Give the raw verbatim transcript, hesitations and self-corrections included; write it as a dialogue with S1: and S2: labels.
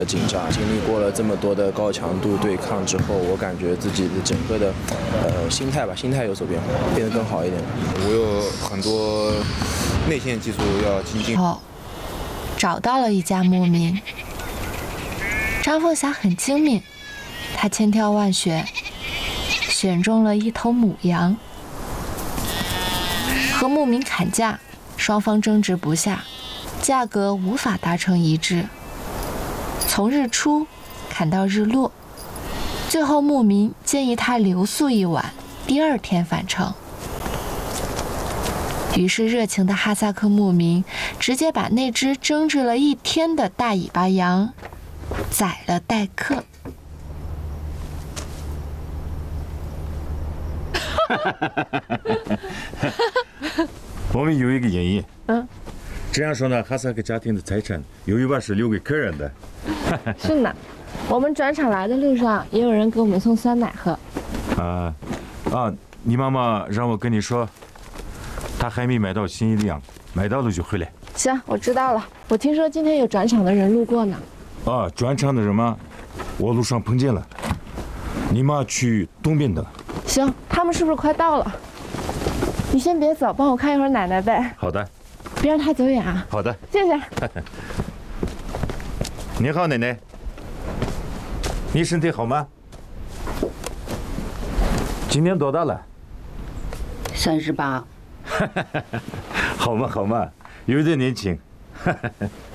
S1: 紧张，经历过了这么多的高强度对抗之后，我感觉自己的整个的呃心态吧，心态有所变化，变得更好一点。
S2: 我有很多内线技术要精进。
S3: 哦，找到了一架牧民。张凤霞很精明，她千挑万选，选中了一头母羊。和牧民砍价，双方争执不下，价格无法达成一致。从日出砍到日落，最后牧民建议他留宿一晚，第二天返程。于是热情的哈萨克牧民直接把那只争执了一天的大尾巴羊宰了待客。
S4: 我们有一个原因，
S3: 嗯，
S4: 这样说呢，哈萨克家庭的财产有一半是留给客人的。
S3: 是呢，我们转场来的路上也有人给我们送酸奶喝。
S4: 啊啊！你妈妈让我跟你说，她还没买到新衣的羊，买到了就回来。
S3: 行，我知道了。我听说今天有转场的人路过呢。
S4: 啊，转场的人吗？我路上碰见了。你妈去东边的。
S3: 行，他们是不是快到了？你先别走，帮我看一会儿奶奶呗。
S4: 好的。
S3: 别让她走远啊。
S4: 好的，
S3: 谢谢。
S4: 你好，奶奶。你身体好吗？今年多大了？
S5: 三十八。
S4: 好嘛好嘛，有点年轻。